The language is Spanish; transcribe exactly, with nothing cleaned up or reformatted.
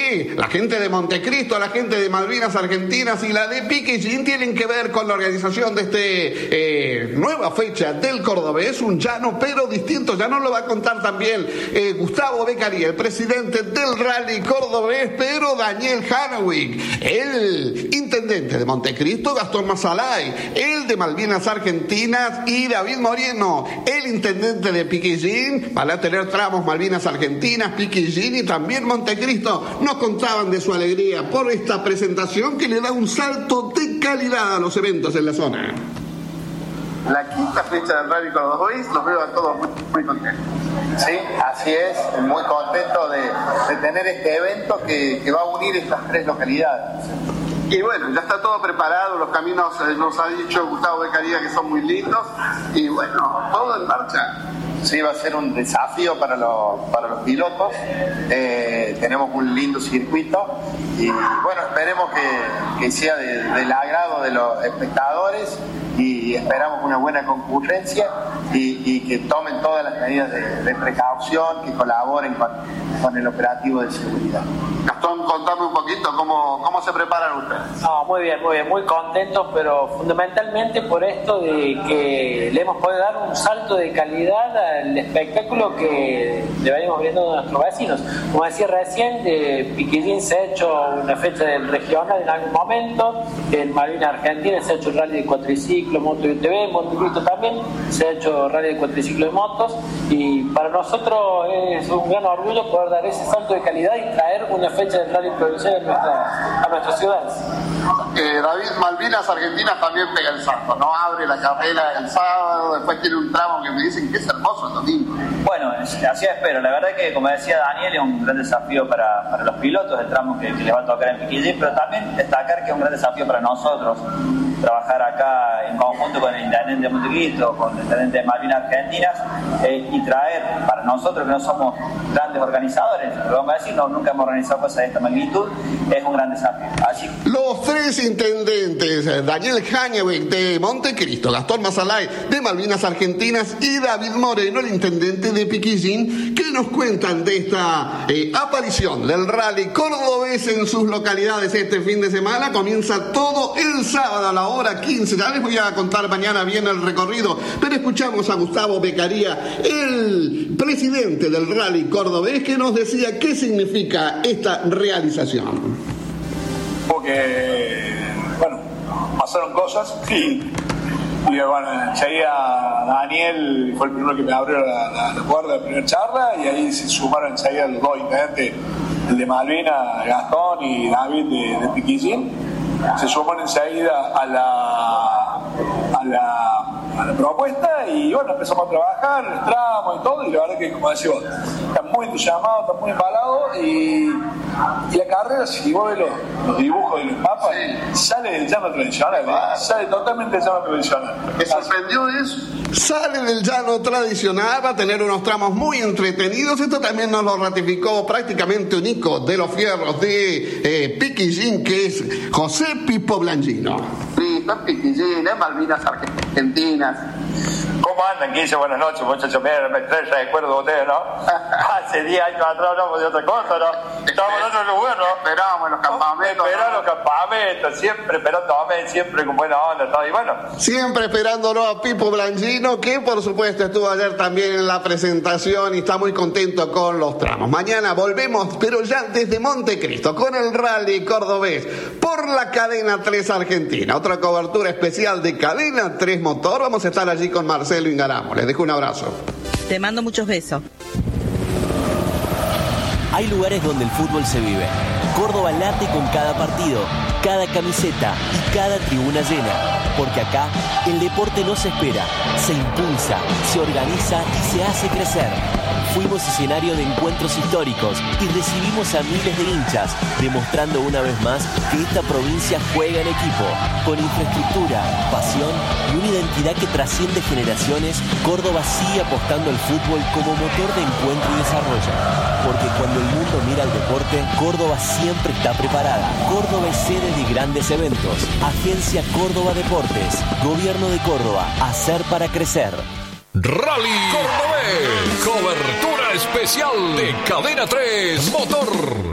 Sí, la gente de Montecristo, la gente de Malvinas Argentinas y la de Piquillín tienen que ver con la organización de este eh, nueva fecha del cordobés, un llano pero distinto. Ya nos lo va a contar también eh, Gustavo Beccaria, el presidente del Rally Cordobés, pero Daniel Hannewick, el intendente de Montecristo, Gastón Masalay, el de Malvinas Argentinas, y David Moreno, el intendente de Piquillín. Van a tener tramos Malvinas Argentinas, Piquillín y también Montecristo. Nos contaban de su alegría por esta presentación que le da un salto de calidad a los eventos en la zona. La quinta fecha del Rally Cordobés, los veo a todos muy, muy contentos. Sí, así es, muy contento de, de tener este evento que, que va a unir estas tres localidades. Y bueno, ya está todo preparado, los caminos eh, nos ha dicho Gustavo Beccaria que son muy lindos, y bueno, todo en marcha. Sí, va a ser un desafío para los, para los pilotos. Eh, tenemos un lindo circuito y bueno, esperemos que, que sea de, del agrado de los espectadores, y esperamos una buena concurrencia y, y que tomen todas las medidas de, de precaución, que colaboren con, con el operativo de seguridad. Gastón, contame un poquito cómo, cómo se preparan ustedes. No, muy bien, muy bien, muy contentos, pero fundamentalmente por esto de que le hemos podido dar un salto de calidad al espectáculo que le venimos viendo a nuestros vecinos. Como decía recién, de Piquillín se ha hecho una fecha del regional en algún momento, en Malvinas Argentina se ha hecho el rally de cuatriciclo, moto y U T V, en Montecristo también se ha hecho rally de cuatriciclo y motos, y para nosotros es un gran orgullo poder dar ese salto de calidad y traer una fecha del rally provincial a, nuestra, a nuestras ciudades. Eh, David, Malvinas Argentinas también pega el salto, ¿no? Abre la carrera el sábado, después tiene un tramo que me dicen que es hermoso el domingo. Bueno, así espero. La verdad que, como decía Daniel, es un gran desafío para, para los pilotos, el tramo que, que les va a tocar en Piquillín, pero también destacar que es un gran desafío para nosotros trabajar acá en conjunto con el intendente de Montecristo, con el intendente de Malvinas Argentinas, eh, y traer para nosotros, que no somos grandes organizadores, lo vamos a decir, no, nunca hemos organizado cosas de esta magnitud, es un gran desafío. Así. Los tres intendentes, Daniel Hannewick de Montecristo, Gastón Masalay de Malvinas Argentinas y David Moreno, el intendente de Piquillín, que nos cuentan de esta eh, aparición del Rally Cordobés en sus localidades este fin de semana. Comienza todo el sábado a la hora quince. Ya les voy a contar mañana bien el recorrido, pero escuchamos a Gustavo Beccaria, el presidente del Rally Cordobés, que nos decía qué significa esta realización. Porque, bueno, pasaron cosas y, y bueno, enseguida Daniel fue el primero que me abrió la, la, la puerta de la primera charla, y ahí se sumaron enseguida los dos intendentes, el de Malvinas, Gastón, y David de, de Piquillín. Se suman enseguida a la, a la, a la propuesta, y bueno, empezamos a trabajar el tramo y todo, y la verdad que, como decís vos, están muy entusiasmados, están muy embalados, y, y la carrera, si vos ves los, los dibujos de los mapas, sí, sale del llano tradicional, ¿eh? Sale totalmente del llano tradicional. ¿Me sorprendió eso? Sale del llano tradicional, va a tener unos tramos muy entretenidos. Esto también nos lo ratificó prácticamente un icono de los fierros de eh, Piquillín, que es José Pipo Blangino. Sí, está Piquillín, es Malvinas Argentinas. ¿Cómo andan? ¿Qué dice? Buenas noches, muchachos. Miren, me trae recuerdo de ustedes, ¿no? Hace diez años atrás hablamos de otra cosa, ¿no? Estábamos en otro lugar, ¿no? Esperábamos en los campamentos. Esperamos los campamentos, siempre esperándome, siempre con buena onda, todo. Y bueno. Siempre esperándolo a Pipo Blangino, que por supuesto estuvo ayer también en la presentación y está muy contento con los tramos. Mañana volvemos, pero ya desde Montecristo, con el Rally Cordobés, por la Cadena tres Argentina. Otra cobertura especial de Cadena tres Motor. Vamos a estar allí con Marcelo Ingaramo. Les dejo un abrazo. Te mando muchos besos. Hay lugares donde el fútbol se vive. Córdoba late con cada partido, cada camiseta y cada tribuna llena. Porque acá el deporte no se espera, se impulsa, se organiza y se hace crecer. Fuimos escenario de encuentros históricos y recibimos a miles de hinchas, demostrando una vez más que esta provincia juega en equipo. Con infraestructura, pasión y una identidad que trasciende generaciones, Córdoba sigue apostando al fútbol como motor de encuentro y desarrollo. Porque cuando el mundo mira al deporte, Córdoba siempre está preparada. Córdoba es sede de grandes eventos. Agencia Córdoba Deportes. Gobierno de Córdoba. Hacer para crecer. Rally Cordobés. Cobertura especial de Cadena tres Motor.